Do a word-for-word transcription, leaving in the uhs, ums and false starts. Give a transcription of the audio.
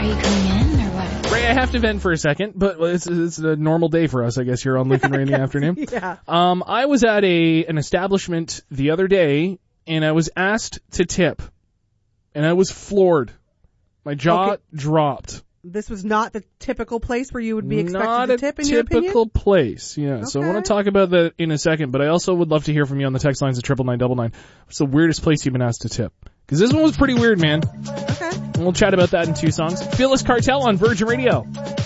Are you coming in or what? Ray, I have to vent for a second, but it's, it's a normal day for us, I guess, here on Luke and Ray in the afternoon. Yeah. Um, I was at a an establishment the other day, and I was asked to tip, and I was floored. My jaw Okay. dropped. This was not the typical place where you would be expected Not to a tip, in your opinion? typical place, yeah. So I want Okay. to talk about that in a second, but I also would love to hear from you on the text lines at triple nine double nine. What's the weirdest place you've been asked to tip? Because this one was pretty weird, man. Okay. And we'll chat about that in two songs. Phyllis Cartel on Virgin Radio.